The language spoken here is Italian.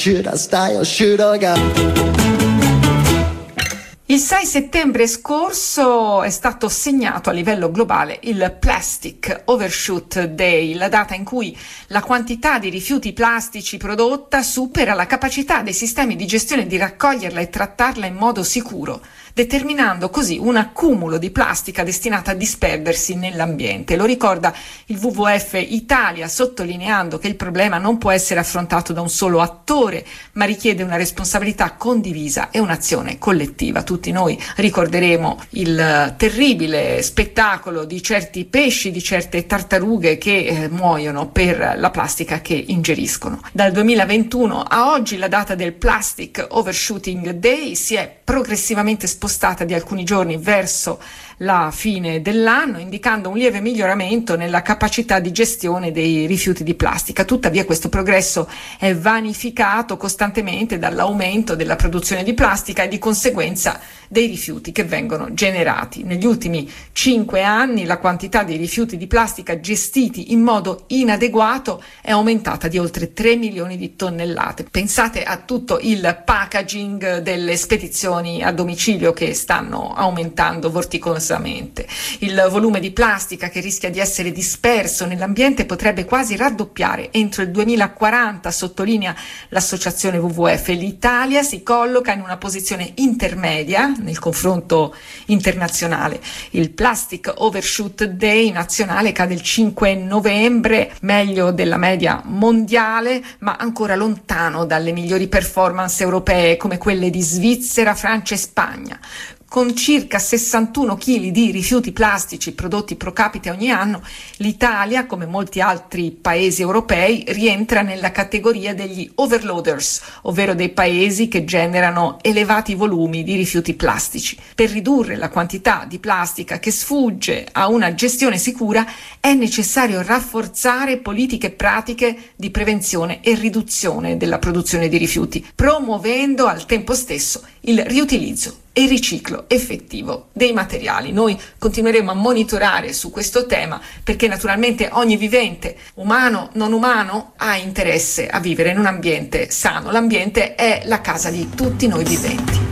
should I stay or should I go? Il 6 settembre scorso è stato segnato a livello globale il Plastic Overshoot Day, la data in cui la quantità di rifiuti plastici prodotta supera la capacità dei sistemi di gestione di raccoglierla e trattarla in modo sicuro, determinando così un accumulo di plastica destinata a disperdersi nell'ambiente. Lo ricorda il WWF Italia, sottolineando che il problema non può essere affrontato da un solo attore, ma richiede una responsabilità condivisa e un'azione collettiva. Tutti noi ricorderemo il terribile spettacolo di certi pesci, di certe tartarughe che muoiono per la plastica che ingeriscono. Dal 2021 a oggi la data del Plastic Overshooting Day si è progressivamente spostata di alcuni giorni verso la fine dell'anno, indicando un lieve miglioramento nella capacità di gestione dei rifiuti di plastica. Tuttavia questo progresso è vanificato costantemente dall'aumento della produzione di plastica e di conseguenza dei rifiuti che vengono generati. Negli ultimi 5 anni la quantità di rifiuti di plastica gestiti in modo inadeguato è aumentata di oltre 3 milioni di tonnellate. Pensate a tutto il packaging delle spedizioni a domicilio che stanno aumentando vorticosamente. Il volume di plastica che rischia di essere disperso nell'ambiente potrebbe quasi raddoppiare entro il 2040, sottolinea l'associazione WWF. L'Italia si colloca in una posizione intermedia nel confronto internazionale. Il Plastic Overshoot Day nazionale cade il 5 novembre, meglio della media mondiale, ma ancora lontano dalle migliori performance europee come quelle di Svizzera, Francia e Spagna. Con circa 61 kg di rifiuti plastici prodotti pro capite ogni anno, l'Italia, come molti altri paesi europei, rientra nella categoria degli overloaders, ovvero dei paesi che generano elevati volumi di rifiuti plastici. Per ridurre la quantità di plastica che sfugge a una gestione sicura è necessario rafforzare politiche pratiche di prevenzione e riduzione della produzione di rifiuti, promuovendo al tempo stesso il riutilizzo e il riciclo effettivo dei materiali. Noi continueremo a monitorare su questo tema perché naturalmente ogni vivente, umano, non umano, ha interesse a vivere in un ambiente sano. L'ambiente è la casa di tutti noi viventi.